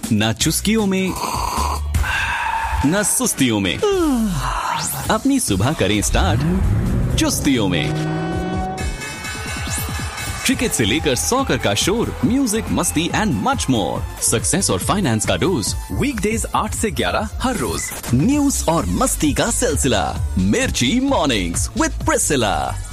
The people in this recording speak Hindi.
ना चुस्कियों में, ना सुस्तियों में। अपनी सुबह करें स्टार्ट चुस्तियों में। क्रिकेट से लेकर सॉकर का शोर, म्यूजिक, मस्ती एंड मच मोर। सक्सेस और फाइनेंस का डोज, वीकडेज 8 से 11 हर रोज। न्यूज और मस्ती का सिलसिला, मिर्ची मॉर्निंग्स विद प्रिसिला।